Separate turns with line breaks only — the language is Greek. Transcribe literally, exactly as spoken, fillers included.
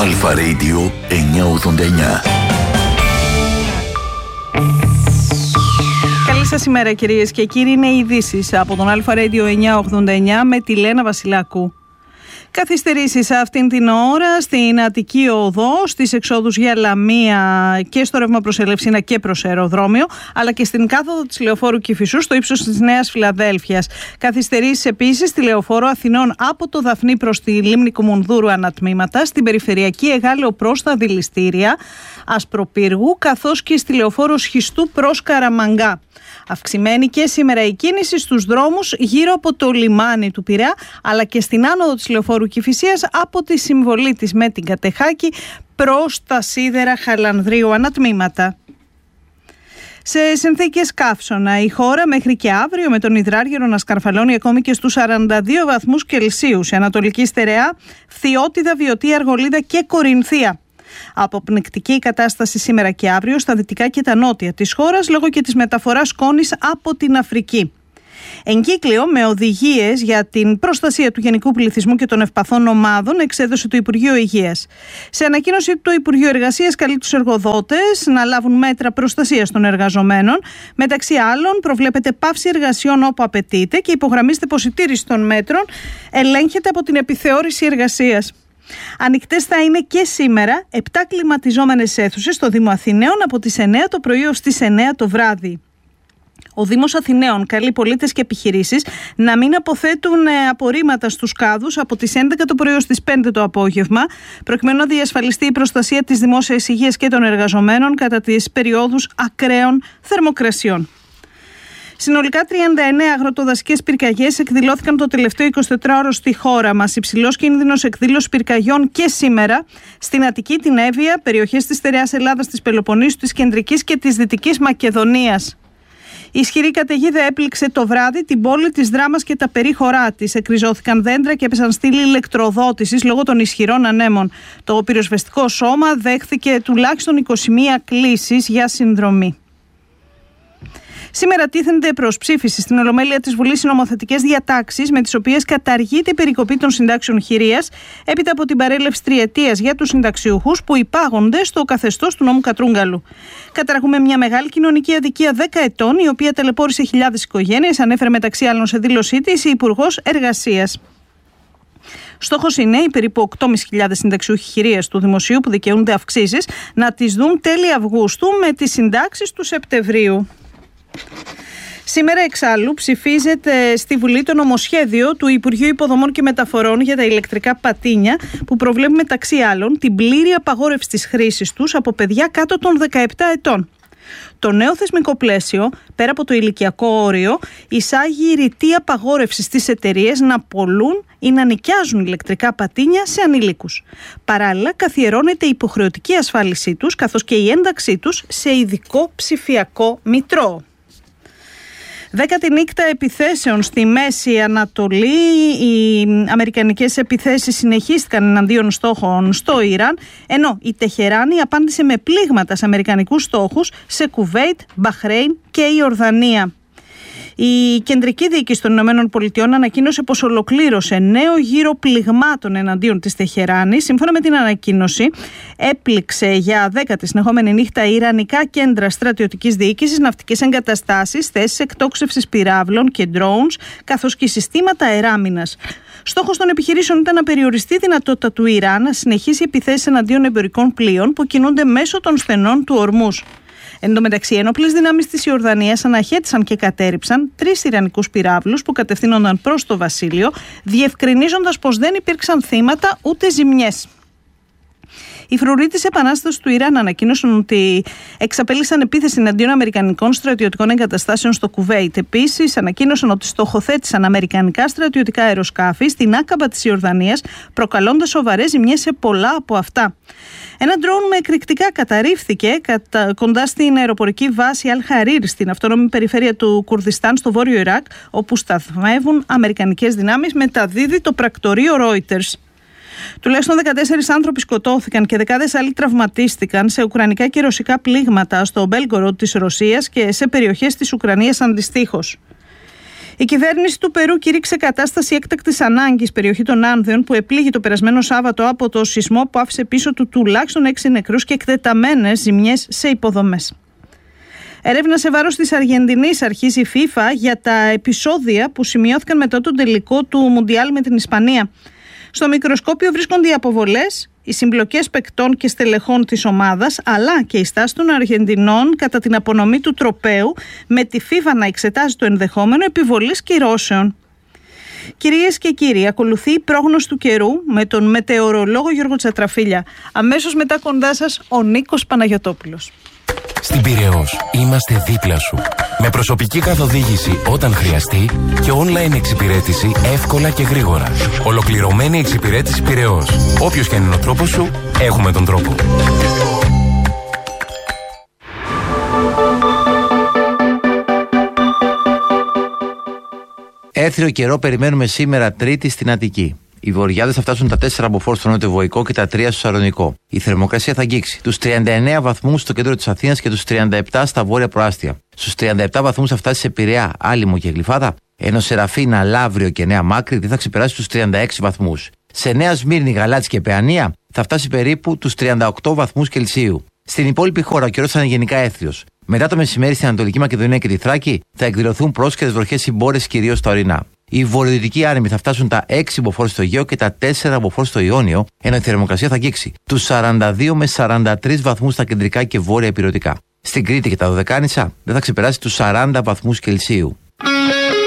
Αλφα Radio εννιακόσια ογδόντα εννιά.
Καλή σας ημέρα κυρίες και κύριοι, είναι οι ειδήσεις από τον Αλφα Radio εννιακόσια ογδόντα εννιά με τη Λένα Βασιλάκου. Καθυστερήσεις αυτήν την ώρα στην Αττική Οδό, στις εξόδους για Λαμία και στο ρεύμα προς Ελευσίνα και προς αεροδρόμιο, αλλά και στην κάθοδο της Λεωφόρου Κηφισού στο ύψος της Νέας Φιλαδέλφειας. Καθυστερήσεις επίσης στη Λεωφόρο Αθηνών από το Δαφνί προς τη Λίμνη Κουμουνδούρου ανατμήματα, στην περιφερειακή Εγάλεο προς τα Δηληστήρια Ασπροπύργου, καθώς και στη Λεωφόρο Σχιστού προς Καραμαγκά. Αυξημένη και σήμερα η κίνηση στους δρόμους γύρω από το λιμάνι του Πειραιά, αλλά και στην άνοδο της Λεωφόρου Κηφισίας από τη συμβολή της με την Κατεχάκη προς τα σίδερα Χαλανδρίου ανατμήματα. Σε συνθήκες καύσωνα, η χώρα μέχρι και αύριο με τον υδράργυρο να σκαρφαλώνει ακόμη και στους σαράντα δύο βαθμούς Κελσίου. Σε Ανατολική Στερεά, Φθιώτιδα, Βιωτή, Αργολίδα και Κορινθία. Αποπνικτική κατάσταση σήμερα και αύριο στα δυτικά και τα νότια της χώρας λόγω και της μεταφοράς σκόνης από την Αφρική. Εγκύκλιο με οδηγίες για την προστασία του γενικού πληθυσμού και των ευπαθών ομάδων εξέδωσε το Υπουργείο Υγείας. Σε ανακοίνωση, το Υπουργείο Εργασίας καλεί τους εργοδότες να λάβουν μέτρα προστασίας των εργαζομένων. Μεταξύ άλλων, προβλέπεται πάυση εργασιών όπου απαιτείται και υπογραμμίστε πως η τήρηση των μέτρων ελέγχεται από την επιθεώρηση εργασίας. Ανοιχτές θα είναι και σήμερα επτά κλιματιζόμενες αίθουσες στο Δήμο Αθηναίων από τις εννιά το πρωί ως τις εννιά το βράδυ. Ο Δήμος Αθηναίων καλεί πολίτες και επιχειρήσεις να μην αποθέτουν απορρίμματα στους κάδους από τις έντεκα το πρωί ως τις πέντε το απόγευμα, προκειμένου να διασφαλιστεί η προστασία της δημόσιας υγείας και των εργαζομένων κατά τις περιόδους ακραίων θερμοκρασιών. Συνολικά τριάντα εννέα αγροτοδασικές πυρκαγιές εκδηλώθηκαν το τελευταίο εικοσιτετράωρο στη χώρα μας. Υψηλός κίνδυνος εκδήλωσης πυρκαγιών και σήμερα στην Αττική, την Εύβοια, περιοχές της Στερεάς Ελλάδας, της Πελοποννήσου, της Κεντρικής και της Δυτικής Μακεδονίας. Η ισχυρή καταιγίδα έπληξε το βράδυ την πόλη της Δράμας και τα περίχωρά της. Εκριζώθηκαν δέντρα και έπεσαν στήλοι ηλεκτροδότησης λόγω των ισχυρών ανέμων. Το πυροσβεστικό σώμα δέχθηκε τουλάχιστον είκοσι μία κλήσεις για συνδρομή. Σήμερα τίθενται προς ψήφιση στην Ολομέλεια της Βουλής οι νομοθετικές διατάξεις με τις οποίες καταργείται η περικοπή των συντάξεων χειρίας έπειτα από την παρέλευση τριετίας για τους συνταξιούχους που υπάγονται στο καθεστώς του νόμου Κατρούγκαλου. Καταργούμε μια μεγάλη κοινωνική αδικία δέκα ετών, η οποία ταλαιπώρησε χιλιάδες οικογένειες, ανέφερε μεταξύ άλλων σε δήλωσή της η Υπουργός Εργασίας. Στόχος είναι οι περίπου οκτώ χιλιάδες πεντακόσιοι συνταξιούχοι χειρίας του Δημοσίου που δικαιούνται αυξήσεις να τις δουν τέλη Αυγούστου με τις συντάξεις του Σεπτεμβρίου. Σήμερα εξάλλου ψηφίζεται στη Βουλή το νομοσχέδιο του Υπουργείου Υποδομών και Μεταφορών για τα ηλεκτρικά πατίνια που προβλέπει μεταξύ άλλων την πλήρη απαγόρευση της χρήσης τους από παιδιά κάτω των δεκαεπτά ετών. Το νέο θεσμικό πλαίσιο, πέρα από το ηλικιακό όριο, εισάγει ρητή απαγόρευση στις εταιρείες να πωλούν ή να νοικιάζουν ηλεκτρικά πατίνια σε ανηλίκους. Παράλληλα, καθιερώνεται η υποχρεωτική ασφάλισή τους καθώς και η ένταξή τους σε ειδικό ψηφιακό μητρό. Δέκατη νύχτα επιθέσεων στη Μέση Ανατολή. Οι αμερικανικές επιθέσεις συνεχίστηκαν εναντίον στόχων στο Ιράν, ενώ η Τεχεράνη απάντησε με πλήγματα σε αμερικανικούς στόχους σε Κουβέιτ, Μπαχρέιν και η Ορδανία. Η κεντρική διοίκηση των Ηνωμένων Πολιτειών ανακοίνωσε πως ολοκλήρωσε νέο γύρο πληγμάτων εναντίον της Τεχεράνης. Σύμφωνα με την ανακοίνωση, έπληξε για δέκατη συνεχόμενη νύχτα ιρανικά κέντρα στρατιωτικής διοίκησης, ναυτικές εγκαταστάσεις, θέσεις εκτόξευσης πυράβλων και drones, καθώς και συστήματα αεράμινας. Στόχος των επιχειρήσεων ήταν να περιοριστεί η δυνατότητα του Ιράν να συνεχίσει επιθέσεις εναντίον εμπορικών πλοίων που κινούνται μέσω των στενών του Ορμούς. Εν τω μεταξύ, ένοπλες δυνάμεις της Ιορδανίας αναχέτησαν και κατέρριψαν τρεις ιρανικούς πυράβλους που κατευθύνονταν προς το βασίλειο, διευκρινίζοντας πως δεν υπήρξαν θύματα ούτε ζημιές. Οι φρουροί της Επανάστασης του Ιράν ανακοίνωσαν ότι εξαπέλυσαν επίθεση εναντίον αμερικανικών στρατιωτικών εγκαταστάσεων στο Κουβέιτ. Επίσης, ανακοίνωσαν ότι στοχοθέτησαν αμερικανικά στρατιωτικά αεροσκάφη στην Άκαμπα της Ιορδανίας, προκαλώντας σοβαρές ζημιές σε πολλά από αυτά. Ένα ντρόουν με εκρηκτικά καταρρίφθηκε κατα... κοντά στην αεροπορική βάση Αλ-Χαρίρ στην αυτόνομη περιφέρεια του Κουρδιστάν στο βόρειο Ιράκ, όπου σταθμεύουν αμερικανικές δυνάμεις, μεταδίδει το πρακτορείο Reuters. Τουλάχιστον δεκατέσσερις άνθρωποι σκοτώθηκαν και δεκάδες άλλοι τραυματίστηκαν σε ουκρανικά και ρωσικά πλήγματα στο Μπέλγκοροντ της Ρωσίας και σε περιοχές της Ουκρανίας αντιστοίχως. Η κυβέρνηση του Περού κήρυξε κατάσταση έκτακτης ανάγκης περιοχή των Άνδεων που επλήγει το περασμένο Σάββατο από το σεισμό που άφησε πίσω του τουλάχιστον έξι νεκρούς και εκτεταμένες ζημιές σε υποδομές. Έρευνα σε βάρος της Αργεντινής αρχίζει η FIFA για τα επεισόδια που σημειώθηκαν μετά τον τελικό του Μουντιάλ με την Ισπανία. Στο μικροσκόπιο βρίσκονται οι αποβολές, οι συμπλοκές παικτών και στελεχών της ομάδας, αλλά και η στάση των Αργεντινών κατά την απονομή του τροπαίου, με τη FIFA να εξετάζει το ενδεχόμενο επιβολής κυρώσεων. Κυρίες και κύριοι, ακολουθεί η πρόγνωση του καιρού με τον μετεωρολόγο Γιώργο Τσατραφίλια. Αμέσως μετά κοντά σας ο Νίκος Παναγιωτόπουλος.
Στην Πειραιώς είμαστε δίπλα σου. Με προσωπική καθοδήγηση όταν χρειαστεί και online εξυπηρέτηση εύκολα και γρήγορα. Ολοκληρωμένη εξυπηρέτηση Πειραιώς. Όποιος και αν είναι ο τρόπος σου, έχουμε τον τρόπο.
Έθριο καιρό περιμένουμε σήμερα Τρίτη στην Αττική. Οι βορειάδες θα φτάσουν τα τέσσερα μποφόρ στο νότιο-βοϊκό και τα τρία στο Σαλονικό. Η θερμοκρασία θα αγγίξει τους τριάντα εννέα βαθμούς στο κέντρο της Αθήνας και τους τριάντα επτά στα βόρεια προάστια. Στους τριάντα επτά βαθμούς θα φτάσει σε Πειραιά, Άλυμο και Γλυφάδα, ενώ σε Ραφίνα, Λαύριο και Νέα Μάκρη δεν θα ξεπεράσει τους τριάντα έξι βαθμούς. Σε Νέα Σμύρνη, Γαλάτσι και Παιανία θα φτάσει περίπου τους τριάντα οκτώ βαθμούς Κελσίου. Στην υπόλοιπη χώρα ο καιρός θα είναι γενικά έθριος. Μετά το μεσημέρι στην Ανατολική Μακεδονία και τη Θράκη θα εκδηλωθούν πρόσχερες βροχές συμπόρες κυρίως στα ορεινά. Οι βορειοδυτικοί άνεμοι θα φτάσουν τα έξι μποφόρ στο Αιγαίο και τα τέσσερα μποφόρ στο Ιόνιο, ενώ η θερμοκρασία θα αγγίξει τους σαράντα δύο με σαράντα τρεις βαθμούς στα κεντρικά και βόρεια ηπειρωτικά. Στην Κρήτη και τα Δωδεκάνησα δεν θα ξεπεράσει τους σαράντα βαθμούς Κελσίου.